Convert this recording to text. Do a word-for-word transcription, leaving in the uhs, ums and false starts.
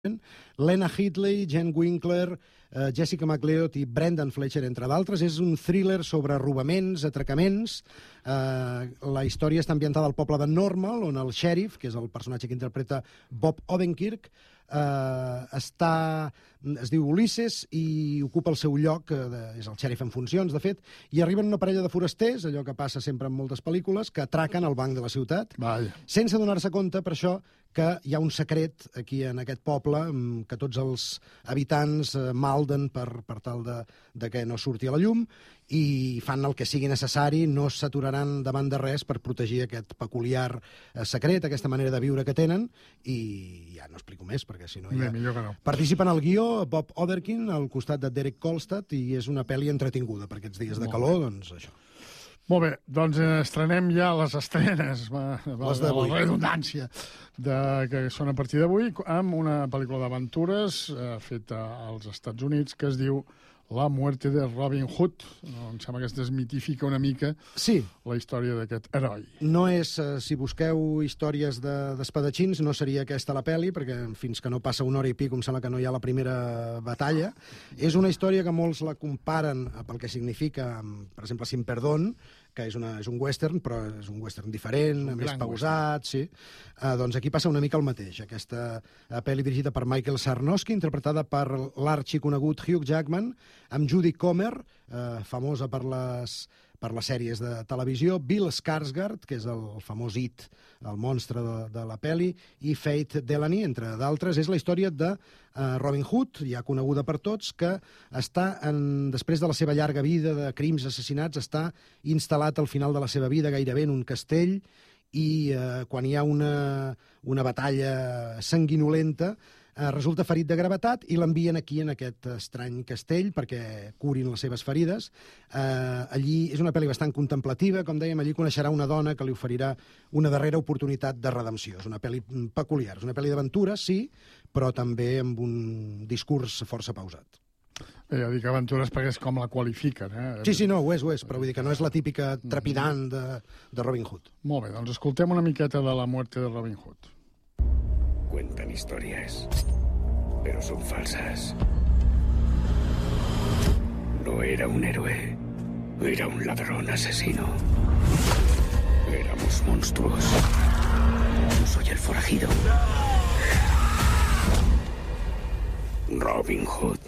Lena Headey, Jen Winkler, eh, Jessica McLeod i Brendan Fletcher, entre d'altres. És un thriller sobre robaments, atracaments. Eh, la història està ambientada al poble de Normal, on el xèrif, que és el personatge que interpreta Bob Odenkirk, eh, està, es diu Ulisses i ocupa el seu lloc, eh, és el xèrif en funcions, de fet, i arriben una parella de forasters, allò que passa sempre en moltes pel·lícules, que atraquen el banc de la ciutat, Vaja. sense donar-se compte, per això, que hi ha un secret aquí en aquest poble que tots els habitants malden per, per tal de, de que no surti a la llum i fan el que sigui necessari, no s'aturaran davant de res per protegir aquest peculiar secret, aquesta manera de viure que tenen, i ja no explico més, perquè si no ja... Bé, millor que no. Participa en el guió Bob Odenkirk al costat de Derek Kolstad i és una pel·li entretinguda per aquests dies de calor, doncs això. Molt bé, doncs estrenem ja les estrenes, va, Les la d'avui. redundància, de, que són a partir d'avui, amb una pel·lícula d'aventures eh, feta als Estats Units que es diu La muerte de Robin Hood. No, em sembla que es desmitifica una mica Sí, la història d'aquest heroi. no és, eh, si busqueu històries de- d'espadatxins, no seria aquesta la pel·li, perquè fins que no passa una hora i pico em sembla que no hi ha la primera batalla. És una història que molts la comparen eh, pel que significa, amb, per exemple, Sin Perdón, que és, una, és un western, però és un western diferent, un més gran pausat, sí. Uh, doncs aquí passa una mica el mateix. Aquesta uh, pel·li dirigida per Michael Sarnowski, interpretada per l'arxiconegut Hugh Jackman, amb Judy Comer, uh, famosa per les, per les sèries de televisió, Bill Skarsgård, que és el famós It, el monstre de, de la pel·li, i Faith Delany, entre d'altres. És la història de uh, Robin Hood, ja coneguda per tots, que està, en, després de la seva llarga vida de crims assassinats, està instal·lat al final de la seva vida gairebé en un castell i eh, quan hi ha una, una batalla sanguinolenta eh, resulta ferit de gravetat i l'envien aquí en aquest estrany castell perquè curin les seves ferides. Eh, allí és una pel·li bastant contemplativa, com dèiem, allí coneixerà una dona que li oferirà una darrera oportunitat de redempció. És una pel·li peculiar, és una pel·li d'aventura, sí, però també amb un discurs força pausat. Bé, ja dic aventures perquè és com la qualifiquen. Eh? Sí, sí, no, ho és, ho és, però vull dir que no és la típica trepidant de, de Robin Hood. Molt bé, doncs escoltem una miqueta de La muerte de Robin Hood. Cuentan historias, pero son falsas. No era un héroe, era un ladrón asesino. Éramos monstruos. Yo soy el forajido. Robin Hood.